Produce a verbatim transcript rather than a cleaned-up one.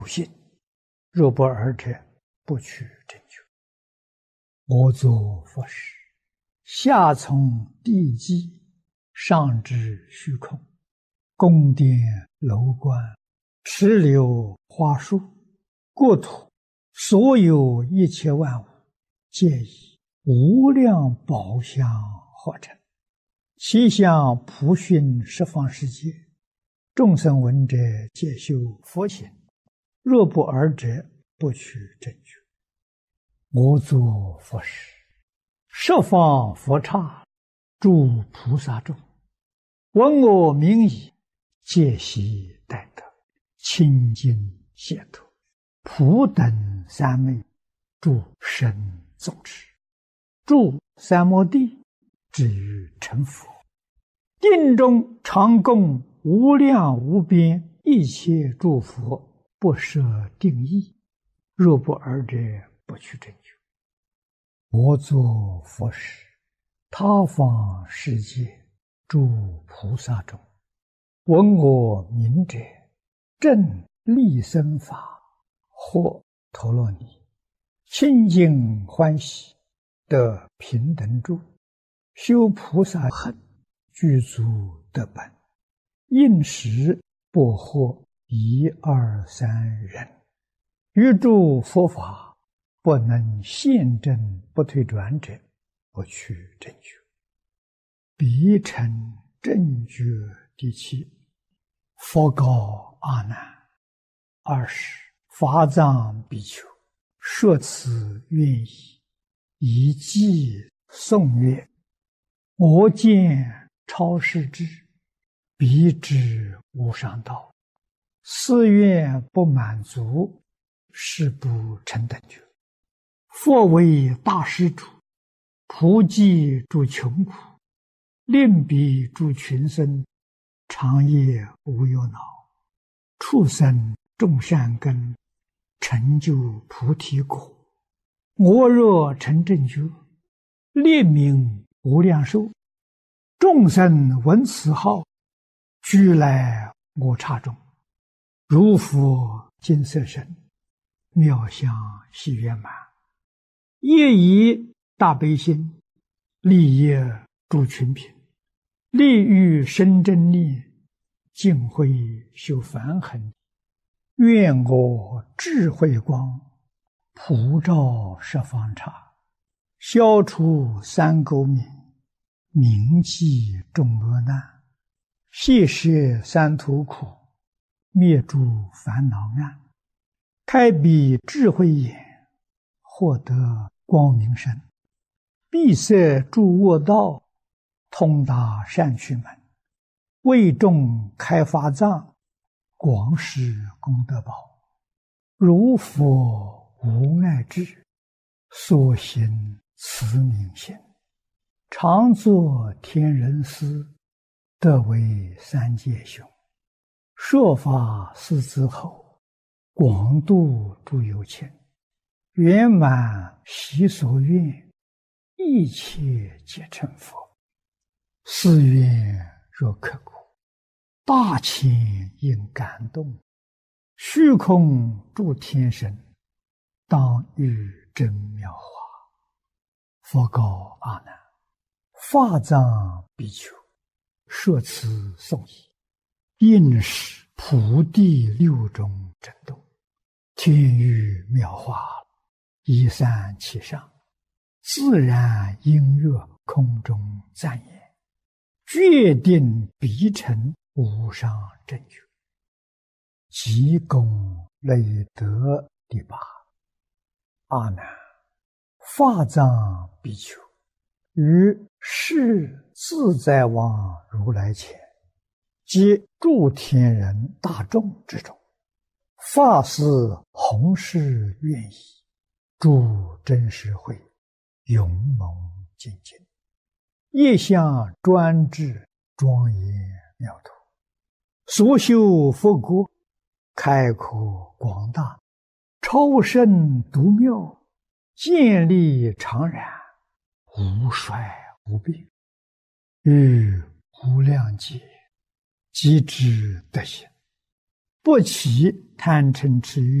不信。若不尔者，不取正觉。我作佛事，下从地基，上至虚空，宫殿楼观，池流花树，国土，所有一切万物，皆以无量宝相合成。其相普熏十方世界，众生闻者皆修佛行。若不尔者，不取正觉。我作佛事，十方佛刹，诸菩萨众，闻我名已，皆悉待得，清净解脱，普等三昧，诸神众持，住三摩地，至于成佛。定中常供无量无边一切诸佛，不设定义。若不尔者，不取正觉。我作佛事，他方世界诸菩萨中，闻我名者，正利生法，或陀罗尼，清净欢喜，得平等住，修菩萨行，具足得本，应时不获一二三人。于诸佛法，不能现证不退转者，不取正觉。彼成正觉第七。佛告阿难：二十法藏比丘，说此愿意，以偈颂曰：我见超世智，彼知无上道。四愿不满足，是不成等觉。佛为大施主，普济诸穷苦，令彼诸群生，长夜无忧恼，畜生种善根，成就菩提果。我若成正觉，列名无量寿，众生闻此号，俱来我刹中，如佛金色身，妙相喜圆满，业以大悲心，利益诸群品，利欲生真力，净慧修梵行。愿我智慧光，普照十方刹，消除三垢冥，铭记众恶难，悉摄三途苦，灭诸烦恼暗，开彼智慧眼，获得光明身，闭塞诸恶道，通达善趣门，为众开法藏，广施功德宝。如佛无碍智，所行慈悯心，常作天人师，得为三界雄。说法四子后，广度诸有情，圆满习所愿，一切皆成佛。是愿若刻苦，大千应感动，虚空诸天神，当遇真妙法。佛告阿难：法藏比丘，说此颂已，应是普地六种震动，天雨妙法，一散其上，自然音乐空中赞言，决定必成无上正觉。即功累德第八。阿难，法藏比丘，于世自在王如来前，及诸天人大众之中，发誓弘誓愿意，诸真实会，勇猛精进，业相专制，庄严妙土，所修佛国，开阔广大，超胜独妙，建立常然，无衰无病，于无量劫，即知德行，不起贪嗔痴欲